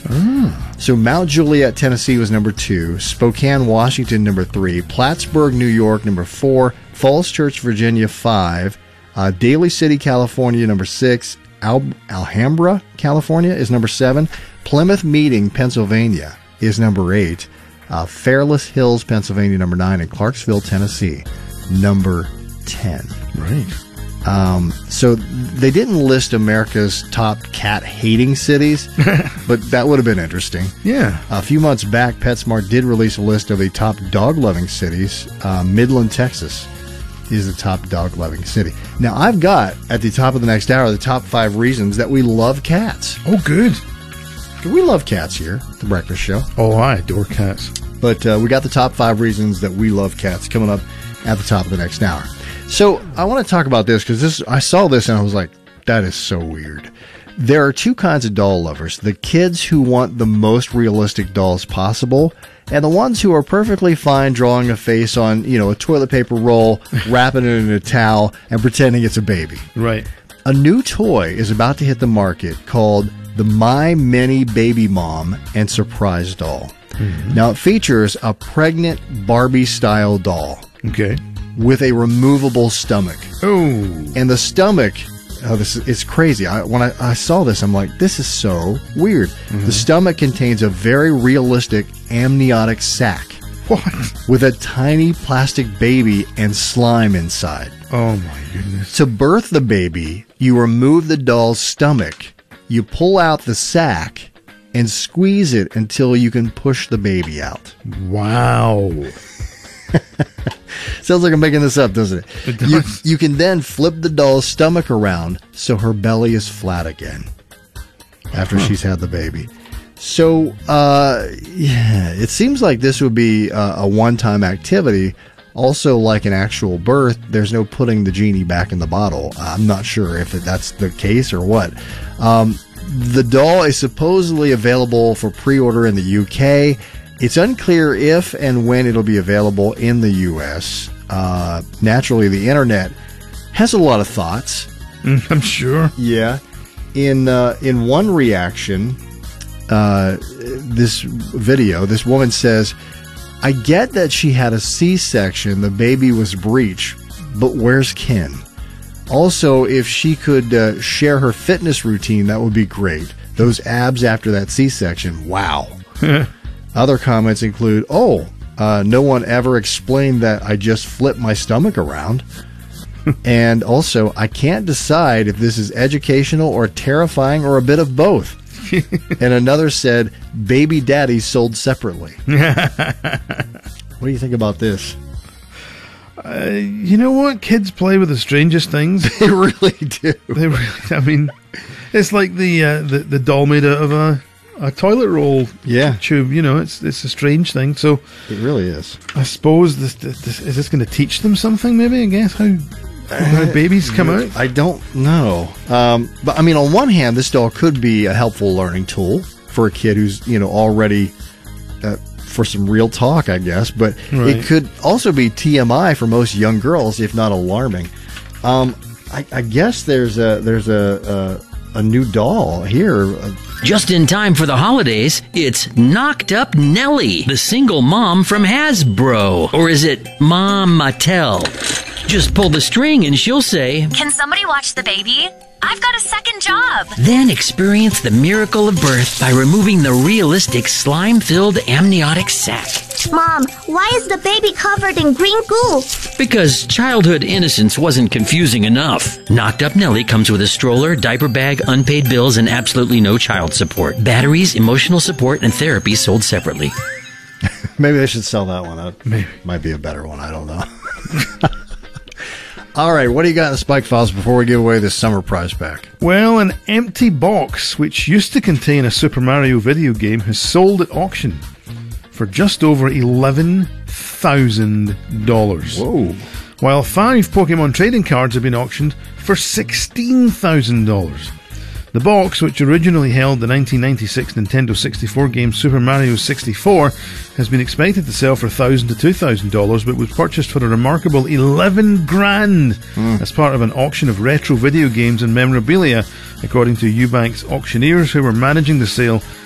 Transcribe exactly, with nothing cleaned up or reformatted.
Oh. So Mount Juliet, Tennessee was number two. Spokane, Washington, number three. Plattsburgh, New York, number four. Falls Church, Virginia, five. Uh, Daly City, California, number six. Al- Alhambra, California is number seven. Plymouth Meeting, Pennsylvania is number eight. Uh, Fairless Hills, Pennsylvania, number nine. And Clarksville, Tennessee, number ten. Right. Um, so they didn't list America's top cat-hating cities, but that would have been interesting. Yeah. A few months back, PetSmart did release a list of the top dog-loving cities. Uh, Midland, Texas is the top dog-loving city. Now, I've got, at the top of the next hour, the top five reasons that we love cats. Oh, good. We love cats here at The Breakfast Show. Oh, I adore cats. But uh, we got the top five reasons that we love cats coming up at the top of the next hour. So I want to talk about this because this I saw this and I was like, that is so weird. There are two kinds of doll lovers. The kids who want the most realistic dolls possible, and the ones who are perfectly fine drawing a face on, you know, a toilet paper roll, wrapping it in a towel, and pretending it's a baby. Right. A new toy is about to hit the market called the My Mini Baby Mom and Surprise Doll. Mm-hmm. Now, it features a pregnant Barbie-style doll. Okay. With a removable stomach. Oh. And the stomach, oh, this is, it's crazy. I, when I, I saw this, I'm like, this is so weird. Mm-hmm. The stomach contains a very realistic amniotic sac. What? With a tiny plastic baby and slime inside. Oh, my goodness. To birth the baby, you remove the doll's stomach, you pull out the sac, and squeeze it until you can push the baby out. Wow. Sounds like I'm making this up, doesn't it? It does. You, you can then flip the doll's stomach around so her belly is flat again after huh. she's had the baby. So, uh, yeah, it seems like this would be a, a one-time activity. Also, like an actual birth, there's no putting the genie back in the bottle. I'm not sure if that's the case or what. Um, the doll is supposedly available for pre-order in the U K. It's unclear if and when it'll be available in the U S. Uh, naturally, the internet has a lot of thoughts. I'm sure. Yeah. In uh, in one reaction, uh, this video, this woman says, I get that she had a C-section, the baby was breech, but where's Ken? Also, if she could uh, share her fitness routine, that would be great. Those abs after that C-section, wow. Other comments include, oh, uh, no one ever explained that I just flipped my stomach around. And also, I can't decide if this is educational or terrifying or a bit of both. And another said, baby daddy sold separately. What do you think about this? Uh, you know what? Kids play with the strangest things. They really do. They really, I mean, it's like the, uh, the, the doll made out of a... a toilet roll yeah. tube, you know, it's it's a strange thing. So it really is. I suppose this, this is this going to teach them something? Maybe I guess how how babies come out. I don't know, um, but I mean, on one hand, this doll could be a helpful learning tool for a kid who's you know already uh, for some real talk, I guess. But right. It could also be T M I for most young girls, if not alarming. Um, I, I guess there's a there's a a, a new doll here. Just in time for the holidays, it's Knocked Up Nelly, the single mom from Hasbro. Or is it Mom Mattel? Just pull the string and she'll say, can somebody watch the baby? I've got a second job. Then experience the miracle of birth by removing the realistic slime-filled amniotic sac. Mom, why is the baby covered in green goo? Because childhood innocence wasn't confusing enough. Knocked Up Nelly comes with a stroller, diaper bag, unpaid bills, and absolutely no child support. Batteries, emotional support, and therapy sold separately. Maybe they should sell that one out. Maybe. Might be a better one. I don't know. All right, what do you got in the Spike Files before we give away this summer prize pack? Well, an empty box, which used to contain a Super Mario video game, has sold at auction for just over eleven thousand dollars. Whoa. While five Pokemon trading cards have been auctioned for sixteen thousand dollars. The box, which originally held the nineteen ninety-six Nintendo sixty-four game Super Mario sixty-four, has been expected to sell for one thousand dollars to two thousand dollars, but was purchased for a remarkable eleven grand mm. as part of an auction of retro video games and memorabilia, according to Eubank's auctioneers who were managing the sale